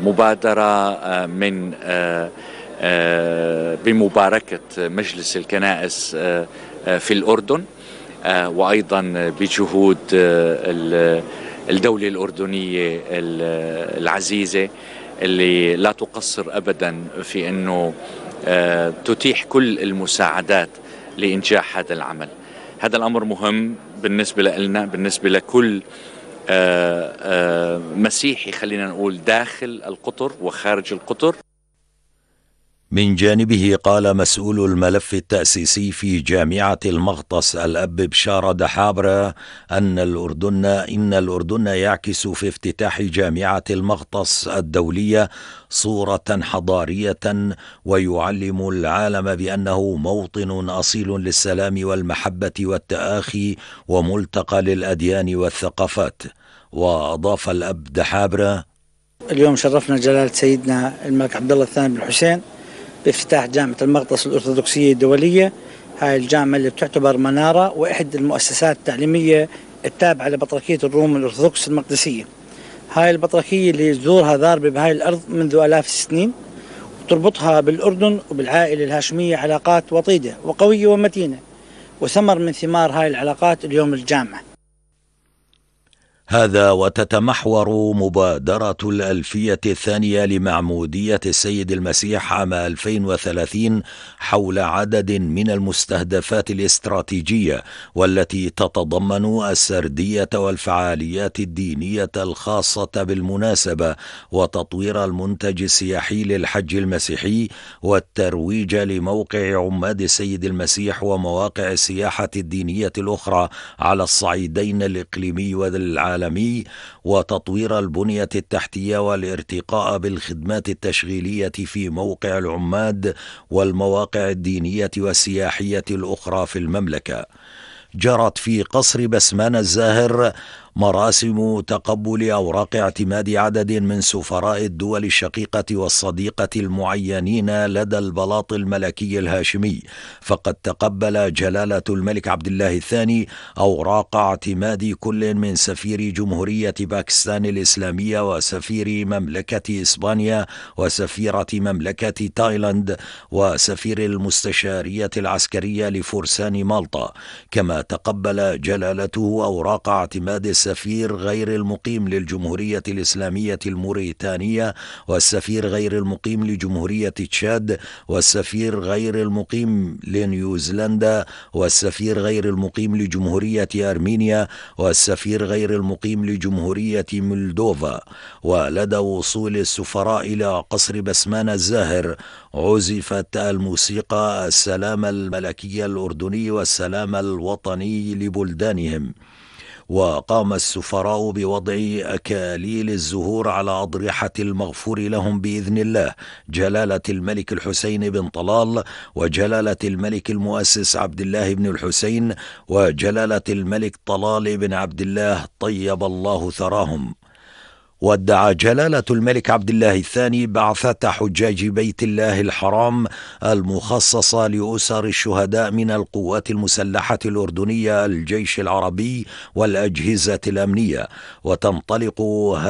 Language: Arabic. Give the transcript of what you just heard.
مبادرة من بمباركة مجلس الكنائس في الأردن، وأيضا بجهود الدولة الأردنية العزيزة اللي لا تقصر أبدا في أنه تتيح كل المساعدات لإنجاح هذا العمل. هذا الأمر مهم بالنسبة لنا، بالنسبة لكل مسيحي خلينا نقول داخل القطر وخارج القطر. من جانبه قال مسؤول الملف التأسيسي في جامعة المغطس الأب بشارة دحابرة إن الأردن يعكس في افتتاح جامعة المغطس الدولية صورة حضارية ويعلم العالم بأنه موطن أصيل للسلام والمحبة والتآخي وملتقى للأديان والثقافات. وأضاف الأب دحابرة: اليوم شرفنا جلالة سيدنا الملك عبد الله الثاني بن حسين بافتتاح جامعة المغطس الأرثوذكسية الدولية. هاي الجامعة اللي بتعتبر منارة وإحدى المؤسسات التعليمية التابعة لبطريركية الروم الأرثوذكس المقدسية. هاي البطريركية اللي زورها ضاربة بهاي الأرض منذ آلاف السنين، وتربطها بالأردن وبالعائلة الهاشمية علاقات وطيدة وقوية ومتينة، وثمر من ثمار هاي العلاقات اليوم الجامعة. هذا وتتمحور مبادرة الألفية الثانية لمعمودية السيد المسيح عام 2030 حول عدد من المستهدفات الاستراتيجية، والتي تتضمن السردية والفعاليات الدينية الخاصة بالمناسبة، وتطوير المنتج السياحي للحج المسيحي، والترويج لموقع عماد السيد المسيح ومواقع السياحة الدينية الأخرى على الصعيدين الإقليمي والعالمي، وتطوير البنية التحتية والارتقاء بالخدمات التشغيلية في موقع العماد والمواقع الدينية والسياحية الأخرى في المملكة. جرت في قصر بسمان الزاهر مراسم تقبل أوراق اعتماد عدد من سفراء الدول الشقيقة والصديقة المعينين لدى البلاط الملكي الهاشمي، فقد تقبل جلالة الملك عبد الله الثاني أوراق اعتماد كل من سفير جمهورية باكستان الإسلامية وسفير مملكة إسبانيا وسفيرة مملكة تايلاند وسفير المستشارية العسكرية لفرسان مالطا. كما تقبل جلالته أوراق اعتماد السفير غير المقيم للجمهورية الإسلامية الموريتانية والسفير غير المقيم لجمهورية تشاد والسفير غير المقيم لنيوزيلندا والسفير غير المقيم لجمهورية أرمينيا والسفير غير المقيم لجمهورية مولدوفا. ولدى وصول السفراء إلى قصر بسمان الزاهر عزفت الموسيقى السلام الملكي الأردني والسلام الوطني لبلدانهم. وقام السفراء بوضع أكاليل الزهور على أضرحة المغفور لهم بإذن الله جلالة الملك الحسين بن طلال وجلالة الملك المؤسس عبد الله بن الحسين وجلالة الملك طلال بن عبد الله طيب الله ثراهم. ودع جلالة الملك عبد الله الثاني بعثة حجاج بيت الله الحرام المخصصة لأسر الشهداء من القوات المسلحة الأردنية، الجيش العربي والأجهزة الأمنية. وتنطلق